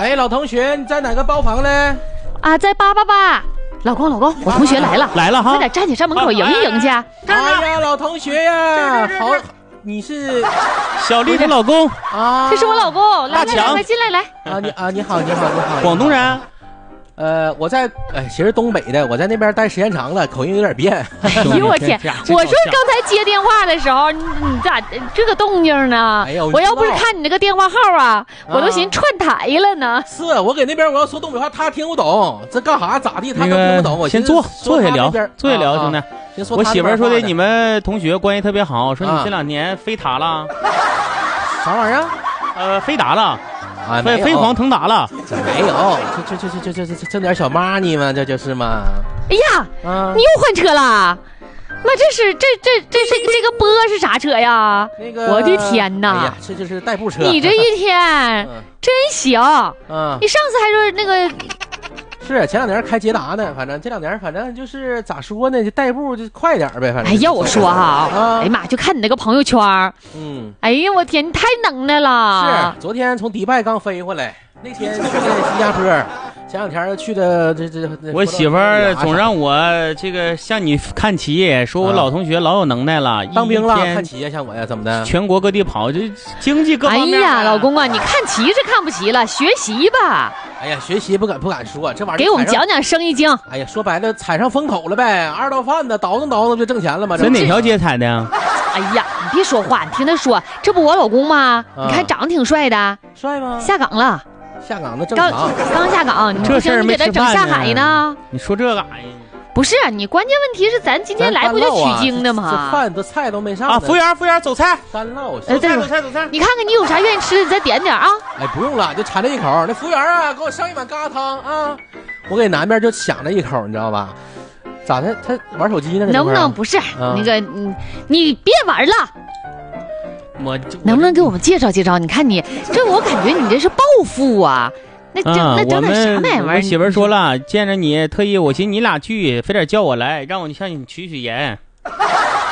哎，老同学，你在哪个包房呢？ 啊，在888。老公，我同学来了哈，快点站起上门口迎一迎去。 哎呀，老同学呀，好，你是小丽的老公啊？这是我老公，来进来。 你好， 广东人。 我在其实东北的，我在那边待时间长了，口音有点变。 哎呦我天！我说刚才接电话的时候，你咋这个动静呢？ 哎呦， 我要不是看你那个电话号啊，我都寻串台了呢。 是我给那边我要说东北话，他听不懂，这干啥咋地他都听不懂。我先坐下聊，兄弟。我媳妇儿说的你们同学关系特别好，说你这2年飞塔了。 啥玩意儿？飞达了。飞黄腾达了， 没有，这挣点小 money 嘛，这就是嘛。 哎呀，你又换车了？妈，这是这个波是啥车呀？ 那个， 我的天哪！ 哎呀，这就是代步车。 你这一天真行。你上次还说那个。 是前2年开捷达呢，反正这2年反正就是咋说呢，就代步就快点呗，反正。 哎呀，我说哈，哎呀妈，就看你那个朋友圈，哎呀我天，你太能耐了。 是，昨天从迪拜刚飞回来，那天去的新加坡，前2天又去的这。 我媳妇儿总让我这个向你看齐，说我老同学老有能耐了， 当兵了看齐呀，像我呀，怎么的？ 全国各地跑，这经济各方面。 哎呀，老公啊，你看齐是看不齐了，学习吧。 哎呀，学习不敢说，这玩意儿给我们讲讲生意经。 哎呀，说白了踩上风口了呗，2道贩子倒腾不就挣钱了吗？ 这哪条街踩的呀？ 哎呀，你别说话，你听他说，这不我老公吗？你看长得挺帅的， 帅吗？ 下岗了， 下岗的正常， 刚下岗，你这事儿没给他整下海呢？ 你说这干啥呀？ 不是你关键问题是咱今天来不就取经的吗？ 这饭都菜都没上啊！服务员走菜， 干唠， 走菜。 你看看你有啥愿意吃的，你再点点啊！ 哎，不用了，就馋这一口。那服务员啊，给我上一碗疙瘩汤啊！我给南边就抢这一口，你知道吧？咋的？他玩手机呢？ 能不能不是那个你别玩了？ 我能不能给我们介绍介绍？你看你这，我感觉你这是暴富啊！那整点啥买卖？ 我媳妇说了，见着你特意，我寻思你俩去，非得叫我来，让我向你取言。